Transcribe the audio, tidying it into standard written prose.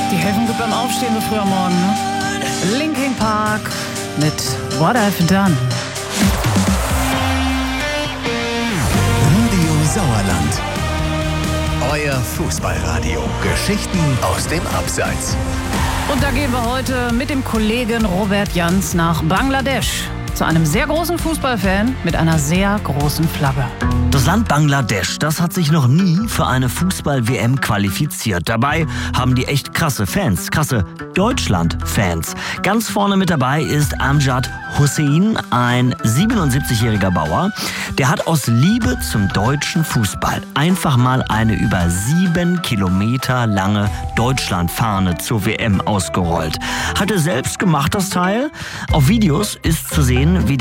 Die helfen gut beim Aufstehen so früh am Morgen, ne? Linkin Park mit What I've Done. Radio Sauerland. Euer Fußballradio. Geschichten aus dem Abseits. Und da gehen wir heute mit dem Kollegen Robert Jans nach Bangladesch. Zu einem sehr großen Fußballfan mit einer sehr großen Flagge. Das Land Bangladesch, das hat sich noch nie für eine Fußball-WM qualifiziert. Dabei haben die echt krasse Fans, krasse Deutschland-Fans. Ganz vorne mit dabei ist Amjad Hussein, ein 77-jähriger Bauer. Der hat aus Liebe zum deutschen Fußball einfach mal eine über 7 Kilometer lange Deutschlandfahne zur WM ausgerollt. Hatte selbst gemacht, das Teil. Auf Videos ist zu sehen, wie